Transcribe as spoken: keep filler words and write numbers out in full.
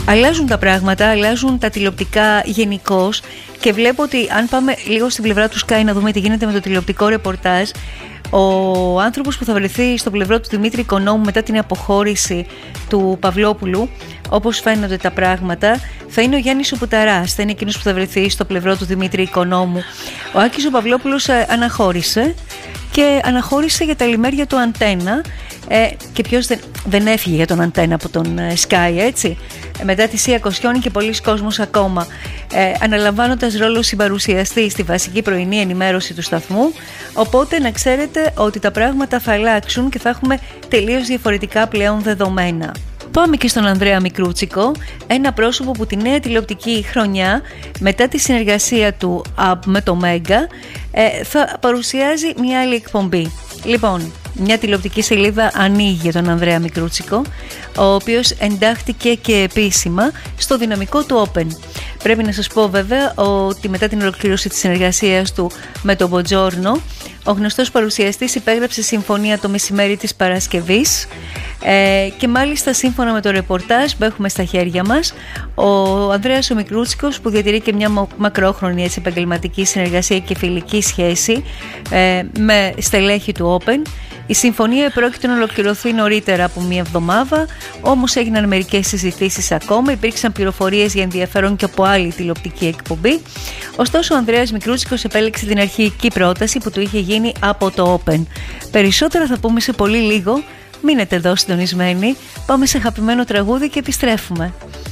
Αλλάζουν τα πράγματα, αλλάζουν τα τηλεοπτικά γενικώς και βλέπω ότι αν πάμε λίγο στην πλευρά του Sky να δούμε τι γίνεται με το τηλεοπτικό ρεπορτάζ, ο άνθρωπος που θα βρεθεί στο πλευρό του Δημήτρη Οικονόμου μετά την αποχώρηση του Παυλόπουλου, όπως φαίνονται τα πράγματα, θα είναι ο Γιάννης ο Πουταράς, θα είναι εκείνος που θα βρεθεί στο πλευρό του Δημήτρη Οικονόμου. Ο Άκης ο Παυλόπουλος αναχώρησε και αναχώρησε για τα λιμέρια του Αντένα. Ε, και ποιος δεν, δεν έφυγε για τον Αντένα από τον ε, Sky, έτσι. Ε, μετά τη Σία Κοσιόνη και πολλοί κόσμος ακόμα, ε, αναλαμβάνοντας ρόλο συμπαρουσιαστή στη βασική πρωινή ενημέρωση του σταθμού. Οπότε να ξέρετε ότι τα πράγματα θα αλλάξουν και θα έχουμε τελείως διαφορετικά πλέον δεδομένα. Πάμε και στον Ανδρέα Μικρούτσικο, ένα πρόσωπο που τη νέα τηλεοπτική χρονιά, μετά τη συνεργασία του με το Μέγκα, ε, θα παρουσιάζει μια άλλη εκπομπή. Λοιπόν, μια τηλεοπτική σελίδα ανοίγει για τον Ανδρέα Μικρούτσικο, ο οποίος εντάχθηκε και επίσημα στο δυναμικό του Open. Πρέπει να σας πω βέβαια ότι μετά την ολοκλήρωση της συνεργασίας του με τον Μποτζόρνο, ο γνωστός παρουσιαστής υπέγραψε συμφωνία το μεσημέρι της Παρασκευής ε, και μάλιστα σύμφωνα με το ρεπορτάζ που έχουμε στα χέρια μας, ο Ανδρέας ο Μικρούτσικος, που διατηρεί και μια μακρόχρονη έτσι, επαγγελματική συνεργασία και φιλική σχέση ε, με στελέχη του Open, η συμφωνία πρόκειται να ολοκληρωθεί νωρίτερα από μία εβδομάδα, όμως έγιναν μερικές συζητήσεις ακόμα, υπήρξαν πληροφορίες για ενδιαφέρον και από άλλη τηλεοπτική εκπομπή. Ωστόσο, ο Ανδρέας Μικρούτσικος επέλεξε την αρχική πρόταση που του είχε γίνει από το Open. Περισσότερα θα πούμε σε πολύ λίγο. Μείνετε εδώ συντονισμένοι. Πάμε σε αγαπημένο τραγούδι και επιστρέφουμε.